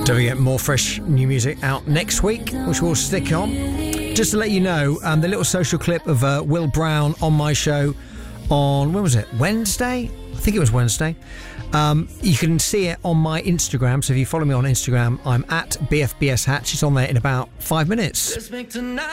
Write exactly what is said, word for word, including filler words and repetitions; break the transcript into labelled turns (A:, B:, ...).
A: Don't forget, more fresh new music out next week, which we'll stick on. Just to let you know, um, the little social clip of uh, Will Brown on my show on, when was it? Wednesday? I think it was Wednesday. Um, you can see it on my Instagram. So if you follow me on Instagram, I'm at B F B S Hatch. It's on there in about five minutes.